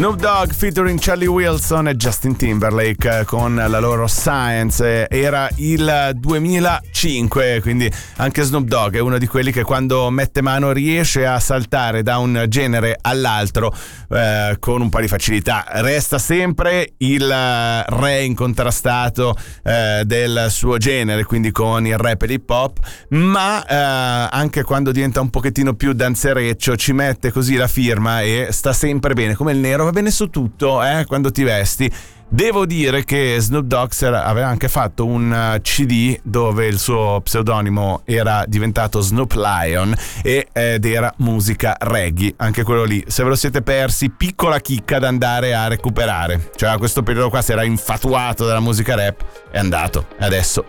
Snoop Dogg featuring Charlie Wilson e Justin Timberlake con la loro Science. Era il 2005, quindi anche Snoop Dogg è uno di quelli che quando mette mano riesce a saltare da un genere all'altro con un po' di facilità. Resta sempre il re incontrastato del suo genere, quindi con il rap e l'hip hop, ma anche quando diventa un pochettino più danzereccio ci mette così la firma e sta sempre bene, come il nero, va bene su tutto, quando ti vesti. Devo dire che Snoop Dogg aveva anche fatto un CD dove il suo pseudonimo era diventato Snoop Lion ed era musica reggae, anche quello lì, se ve lo siete persi, piccola chicca da andare a recuperare. Cioè a questo periodo qua si era infatuato della musica rap, è andato e adesso